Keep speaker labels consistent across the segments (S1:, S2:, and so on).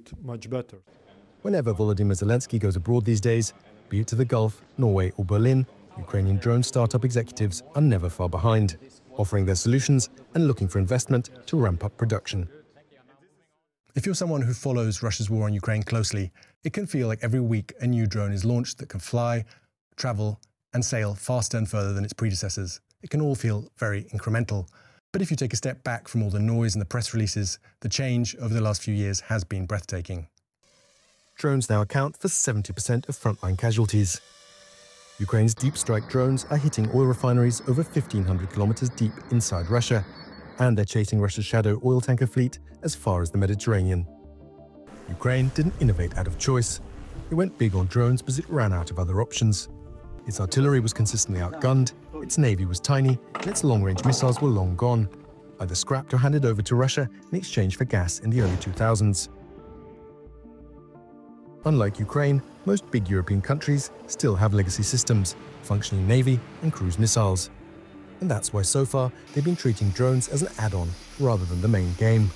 S1: much better.
S2: Whenever Volodymyr Zelensky goes abroad these days, be it to the Gulf, Norway or Berlin, Ukrainian drone startup executives are never far behind, offering their solutions and looking for investment to ramp up production. If you're someone who follows Russia's war on Ukraine closely, it can feel like every week a new drone is launched that can fly, travel and sail faster and further than its predecessors. It can all feel very incremental. But if you take a step back from all the noise and the press releases, the change over the last few years has been breathtaking. Drones now account for 70% of frontline casualties. Ukraine's deep strike drones are hitting oil refineries over 1,500 kilometers deep inside Russia, and they're chasing Russia's shadow oil tanker fleet as far as the Mediterranean. Ukraine didn't innovate out of choice. It went big on drones because it ran out of other options. Its artillery was consistently outgunned, its navy was tiny, and its long-range missiles were long gone, either scrapped or handed over to Russia in exchange for gas in the early 2000s. Unlike Ukraine, most big European countries still have legacy systems, functioning navy and cruise missiles. And that's why so far they've been treating drones as an add-on rather than the main game.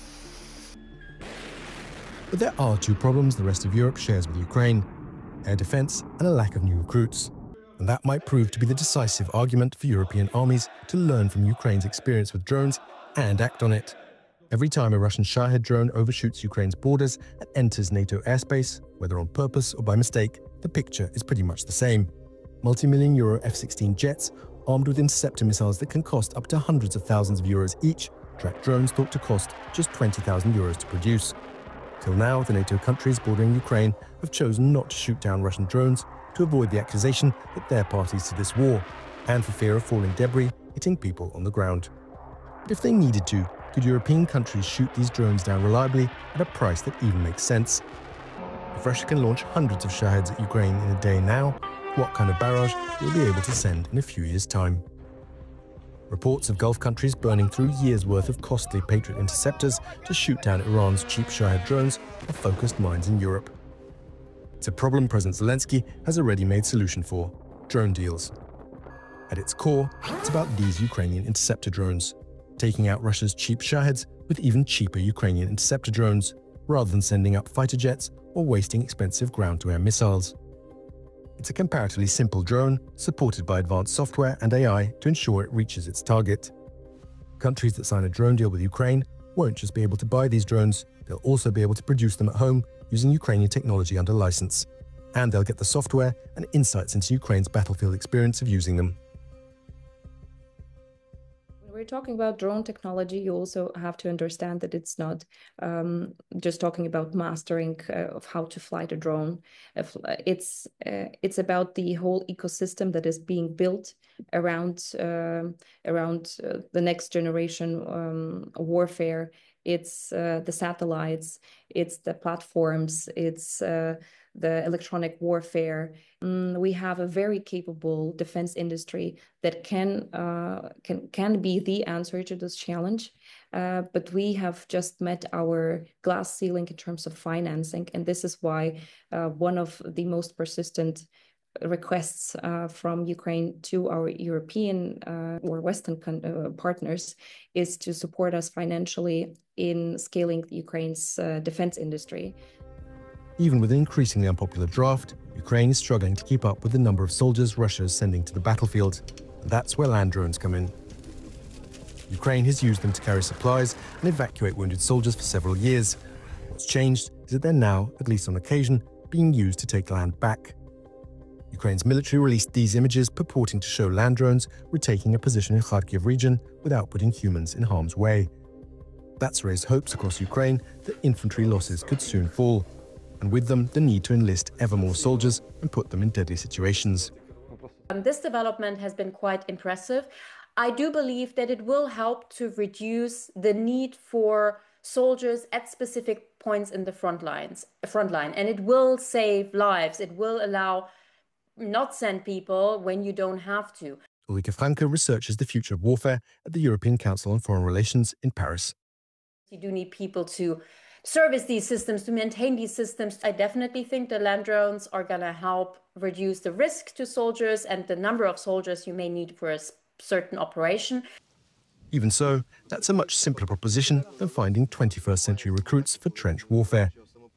S2: But there are two problems the rest of Europe shares with Ukraine: air defense and a lack of new recruits. And that might prove to be the decisive argument for European armies to learn from Ukraine's experience with drones and act on it. Every time a Russian Shahed drone overshoots Ukraine's borders and enters NATO airspace, whether on purpose or by mistake, the picture is pretty much the same. Multi-million euro F-16 jets, armed with interceptor missiles that can cost up to hundreds of thousands of euros each, track drones thought to cost just 20,000 euros to produce. Till now, the NATO countries bordering Ukraine have chosen not to shoot down Russian drones to avoid the accusation that they're parties to this war, and for fear of falling debris hitting people on the ground. But if they needed to, could European countries shoot these drones down reliably at a price that even makes sense? If Russia can launch hundreds of Shaheds at Ukraine in a day now, what kind of barrage will be able to send in a few years' time? Reports of Gulf countries burning through years' worth of costly Patriot interceptors to shoot down Iran's cheap Shahed drones have focused minds in Europe. It's a problem President Zelensky has a ready-made solution for: drone deals. At its core, it's about these Ukrainian interceptor drones, taking out Russia's cheap Shaheds with even cheaper Ukrainian interceptor drones, rather than sending up fighter jets or wasting expensive ground-to-air missiles. It's a comparatively simple drone, supported by advanced software and AI to ensure it reaches its target. Countries that sign a drone deal with Ukraine won't just be able to buy these drones, they'll also be able to produce them at home using Ukrainian technology under license. And they'll get the software and insights into Ukraine's battlefield experience of using them.
S3: We're talking about drone technology, you also have to understand that it's not just talking about mastering of how to fly the drone. It's about the whole ecosystem that is being built around the next generation warfare. It's the satellites, it's the platforms, it's the electronic warfare. We have a very capable defense industry that can be the answer to this challenge. But we have just met our glass ceiling in terms of financing. And this is why one of the most persistent requests from Ukraine to our European or Western partners is to support us financially in scaling Ukraine's defense industry.
S2: Even with an increasingly unpopular draft, Ukraine is struggling to keep up with the number of soldiers Russia is sending to the battlefield. And that's where land drones come in. Ukraine has used them to carry supplies and evacuate wounded soldiers for several years. What's changed is that they're now, at least on occasion, being used to take land back. Ukraine's military released these images purporting to show land drones retaking a position in Kharkiv region without putting humans in harm's way. That's raised hopes across Ukraine that infantry losses could soon fall, and with them the need to enlist ever more soldiers and put them in deadly situations.
S4: This development has been quite impressive. I do believe that it will help to reduce the need for soldiers at specific points in the front line, and it will save lives. It will allow not send people when you don't have to.
S2: Ulrike Franke researches the future of warfare at the European Council on Foreign Relations in Paris.
S4: You do need people to service these systems, to maintain these systems. I definitely think the land drones are going to help reduce the risk to soldiers and the number of soldiers you may need for a certain operation.
S2: Even so, that's a much simpler proposition than finding 21st century recruits for trench warfare.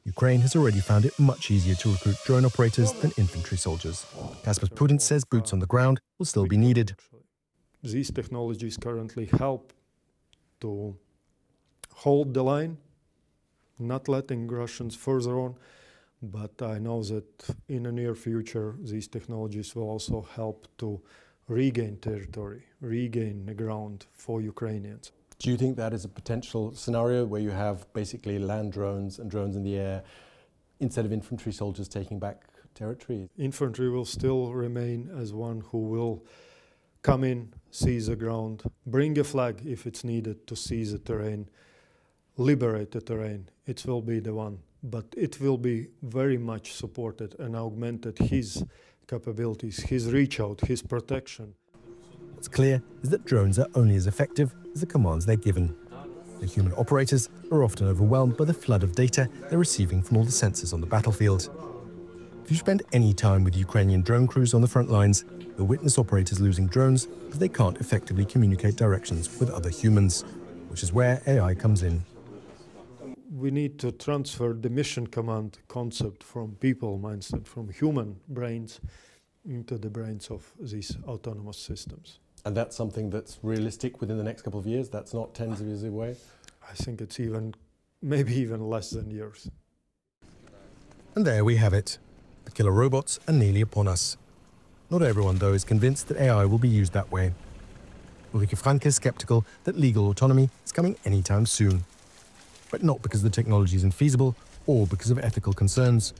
S2: Ukraine has already found it much easier to recruit drone operators than infantry soldiers. Kaspar Prudent says boots on the ground will still be needed.
S1: These technologies currently help to hold the line, not letting Russians further on, but I know that in the near future these technologies will also help to regain territory, regain the ground for Ukrainians.
S2: Do you think that is a potential scenario where you have basically land drones and drones in the air instead of infantry soldiers taking back territory?
S1: Infantry will still remain as one who will come in, seize the ground, bring a flag if it's needed to seize the terrain, liberate the terrain. It will be the one, but it will be very much supported and augmented his capabilities, his reach out, his protection.
S2: What's clear is that drones are only as effective as the commands they're given. The human operators are often overwhelmed by the flood of data they're receiving from all the sensors on the battlefield. If you spend any time with Ukrainian drone crews on the front lines, you'll witness operators losing drones because they can't effectively communicate directions with other humans, which is where AI comes in.
S1: We need to transfer the mission command concept from people mindset, from human brains, into the brains of these autonomous systems.
S2: And that's something that's realistic within the next couple of years? That's not tens of years away?
S1: I think it's maybe even less than years.
S2: And there we have it. The killer robots are nearly upon us. Not everyone, though, is convinced that AI will be used that way. Ulrike Franke is skeptical that legal autonomy is coming anytime soon. But not because the technology is infeasible or because of ethical concerns.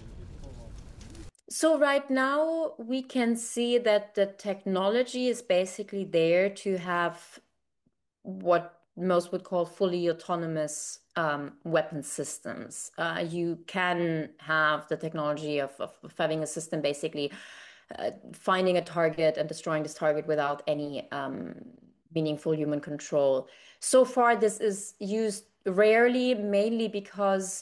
S4: So right now we can see that the technology is basically there to have what most would call fully autonomous weapon systems. You can have the technology of having a system basically finding a target and destroying this target without any meaningful human control. So far, this is used rarely, mainly because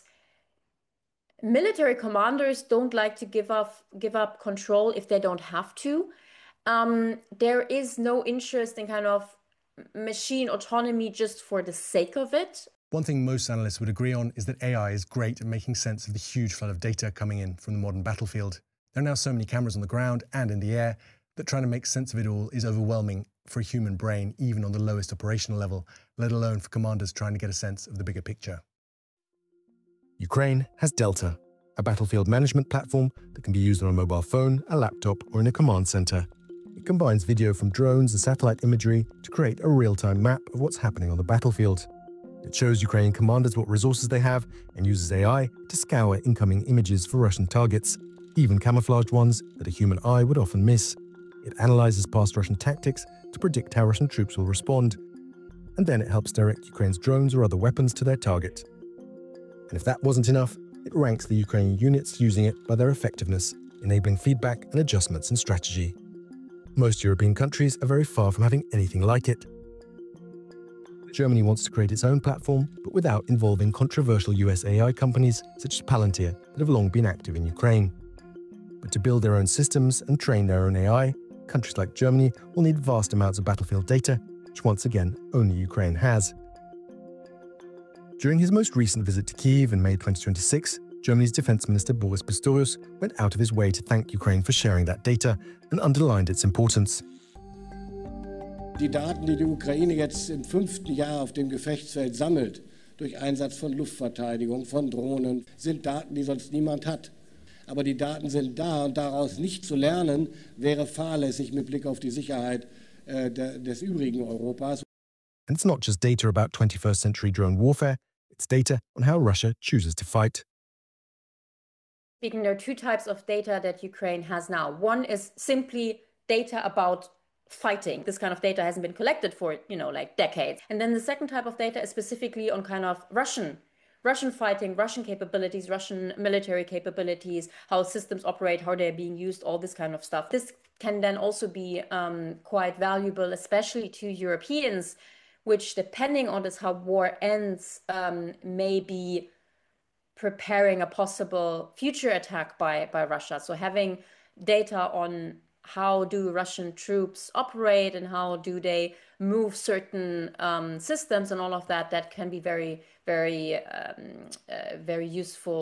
S4: military commanders don't like to give up control if they don't have to. There is no interest in kind of machine autonomy just for the sake of it.
S2: One thing most analysts would agree on is that AI is great at making sense of the huge flood of data coming in from the modern battlefield. There are now so many cameras on the ground and in the air that trying to make sense of it all is overwhelming for a human brain, even on the lowest operational level, let alone for commanders trying to get a sense of the bigger picture. Ukraine has Delta, a battlefield management platform that can be used on a mobile phone, a laptop, or in a command center. It combines video from drones and satellite imagery to create a real-time map of what's happening on the battlefield. It shows Ukrainian commanders what resources they have and uses AI to scour incoming images for Russian targets, even camouflaged ones that a human eye would often miss. It analyzes past Russian tactics to predict how Russian troops will respond, and then it helps direct Ukraine's drones or other weapons to their target. And if that wasn't enough, it ranks the Ukrainian units using it by their effectiveness, enabling feedback and adjustments in strategy. Most European countries are very far from having anything like it. Germany wants to create its own platform, but without involving controversial US AI companies such as Palantir that have long been active in Ukraine. But to build their own systems and train their own AI, countries like Germany will need vast amounts of battlefield data, which once again only Ukraine has. During his most recent visit to Kyiv in May 2026, Germany's Defense Minister Boris Pistorius went out of his way to thank Ukraine for sharing that data and underlined its importance.
S5: Die Daten, die die Ukraine jetzt im 5. Jahr auf dem Gefechtsfeld sammelt, durch Einsatz von Luftverteidigung, von Drohnen, sind Daten, die sonst niemand hat. Aber die Daten sind da und daraus nicht zu lernen, wäre fahrlässig mit Blick auf die Sicherheit des übrigen Europas.
S2: And it's not just data about 21st century drone warfare, it's data on how Russia chooses to fight.
S4: Speaking, there are two types of data that Ukraine has now. One is simply data about fighting. This kind of data hasn't been collected for, like decades. And then the second type of data is specifically on kind of Russian fighting, Russian capabilities, Russian military capabilities, how systems operate, how they're being used, all this kind of stuff. This can then also be quite valuable, especially to Europeans, which, depending on this, how war ends, may be preparing a possible future attack by Russia. So having data on how do Russian troops operate and how do they move certain systems and all of that, that can be very, very, very useful.